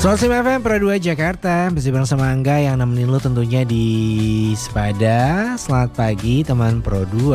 105 FM Pro 2 Jakarta. Masih bareng sama Angga yang nemenin lu tentunya di Sepada. Selamat pagi teman Pro 2.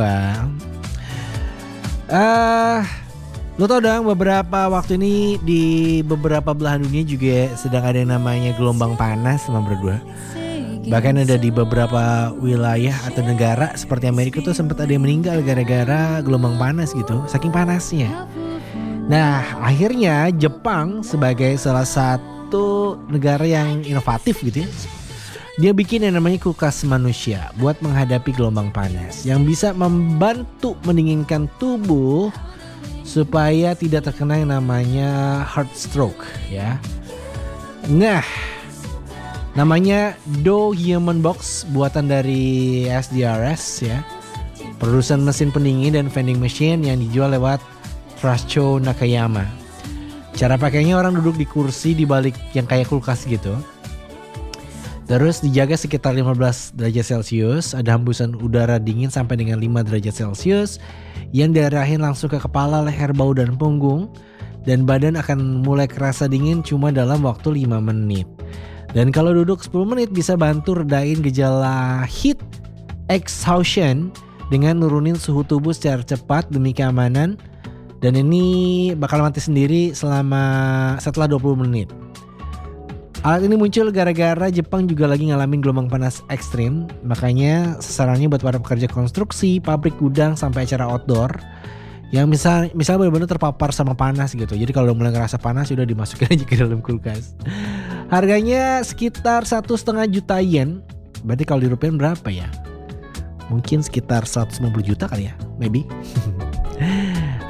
Lu tau dong beberapa waktu ini di beberapa belahan dunia juga sedang ada yang namanya gelombang panas teman Pro 2. Bahkan ada di beberapa wilayah atau negara seperti Amerika tuh sempat ada yang meninggal gara-gara gelombang panas gitu, saking panasnya. Nah akhirnya Jepang sebagai salah satu negara yang inovatif gitu ya, dia bikin yang namanya kulkas manusia buat menghadapi gelombang panas yang bisa membantu mendinginkan tubuh supaya tidak terkena yang namanya heart stroke ya. Nah namanya Do Human Box buatan dari SDRS ya, produsen mesin pendingin dan vending machine yang dijual lewat Trasho Nakayama. Cara pakainya orang duduk di kursi di balik yang kayak kulkas gitu. Terus dijaga sekitar 15 derajat Celcius, ada hembusan udara dingin sampai dengan 5 derajat Celcius yang diarahin langsung ke kepala, leher, bahu dan punggung, dan badan akan mulai kerasa dingin cuma dalam waktu 5 menit. Dan kalau duduk 10 menit bisa bantu redain gejala heat exhaustion dengan nurunin suhu tubuh secara cepat demi keamanan. Dan ini bakal mati sendiri setelah 20 menit. Alat ini muncul gara-gara Jepang juga lagi ngalamin gelombang panas ekstrim. Makanya sasarannya buat para pekerja konstruksi, pabrik, gudang, sampai acara outdoor yang misal benar-benar terpapar sama panas gitu. Jadi kalau udah mulai ngerasa panas udah dimasukin aja ke dalam kulkas. Harganya sekitar 1,5 juta yen. Berarti kalau dirupiahin berapa ya? Mungkin sekitar 150 juta kali ya, maybe.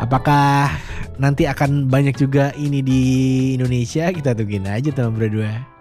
Apakah nanti akan banyak juga ini di Indonesia? Kita tungguin aja teman berdua.